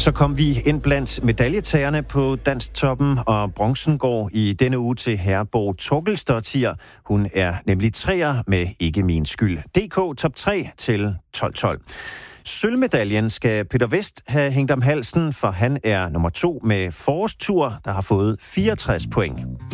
Så kom vi ind blandt medaljetagerne på Danstoppen, og bronzen går i denne uge til Herborg Torkelsdottir. Hun er nemlig treer med Ikke min skyld. DK top 3 til 12-12. Sølvmedaljen skal Peter Vest have hængt om halsen, for han er nummer 2 med Forårstur, der har fået 64 point.